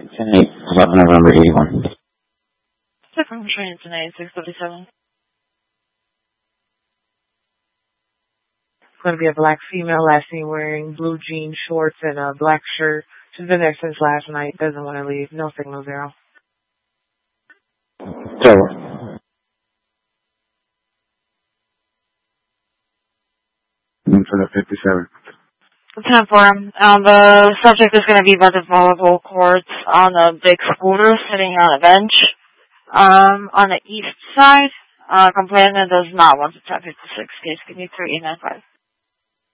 10-8, 11 November 81. Different train tonight, 6:57. It's going to be a black female, last seen wearing blue jean shorts and a black shirt. She's been there since last night. Doesn't want to leave. No signal 0. So, for the 57. 10-4. The subject is going to be by the volleyball courts on a big scooter sitting on a bench. On the east side, complainant does not want to tap 56. Case, give me 3895.